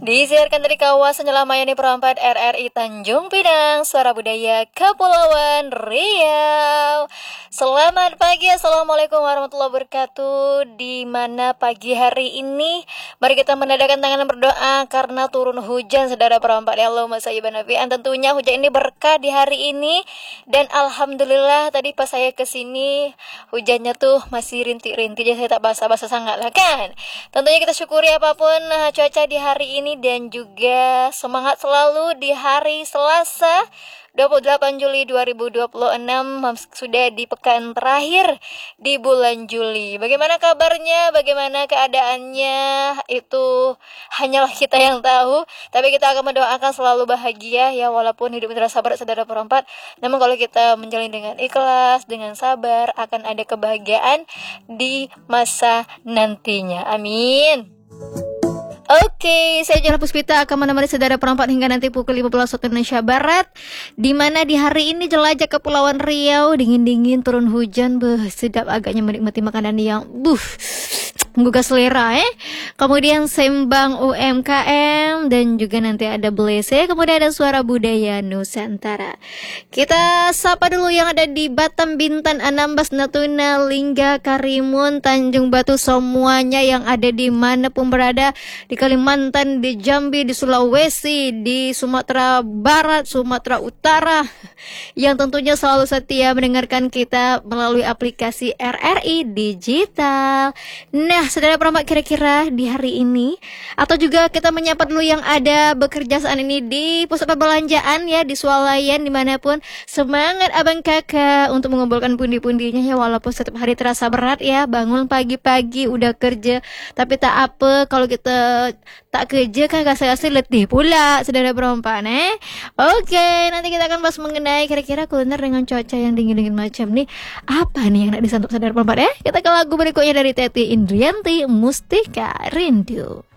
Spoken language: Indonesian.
Disiarkan dari kawasan Jelamayani Perempat RRI Tanjung Pinang, Suara Budaya Kepulauan Riau. Selamat pagi, Assalamualaikum warahmatullahi wabarakatuh. Di mana pagi hari ini mari kita menadakan tangan berdoa karena turun hujan, saudara perempat. Ya Allah, masayyiban nafi'an. Tentunya hujan ini berkah di hari ini. Dan alhamdulillah tadi pas saya kesini hujannya tuh masih rintik-rintik, jadi saya tak basah-basah sangat lah kan. Tentunya kita syukuri apapun cuaca di hari ini, dan juga semangat selalu di hari Selasa 28 Juli 2026, sudah di pekan terakhir di bulan Juli. Bagaimana kabarnya, bagaimana keadaannya, itu hanyalah kita yang tahu. Tapi kita akan mendoakan selalu bahagia ya, walaupun hidup terasa berat, saudara perempat. Namun kalau kita menjalani dengan ikhlas, dengan sabar, akan ada kebahagiaan di masa nantinya. Amin. Oke, saya Jana Puspita akan menemani saudara perempat hingga nanti pukul 15 waktu Indonesia Barat, di mana di hari ini jelajah Kepulauan Riau, dingin-dingin turun hujan, sedap agaknya menikmati makanan yang menggugah selera Kemudian sembang UMKM, dan juga nanti ada Blese, kemudian ada Suara Budaya Nusantara. Kita sapa dulu yang ada di Batam, Bintan, Anambas, Natuna, Lingga, Karimun, Tanjung Batu, semuanya yang ada di manapun berada, di Kalimantan, di Jambi, di Sulawesi, di Sumatera Barat, Sumatera Utara, yang tentunya selalu setia mendengarkan kita melalui aplikasi RRI Digital. Nah, saudara perempat, kira-kira di hari ini, atau juga kita menyapa dulu yang ada bekerja saat ini di pusat perbelanjaan ya, di swalayan, dimanapun. Semangat abang kakak untuk mengumpulkan pundi-pundinya ya, walaupun setiap hari terasa berat ya, bangun pagi-pagi udah kerja, tapi tak apa kalau kita tak kerja kan rasa-rasa letih pula, saudara perempat Oke, nanti kita akan bahas mengenai kira-kira kuliner dengan cuaca yang dingin-dingin macam nih, apa nih yang nak disantap saudara perempat Kita ke lagu berikutnya dari Teti Indrianti, Mustika Rindu.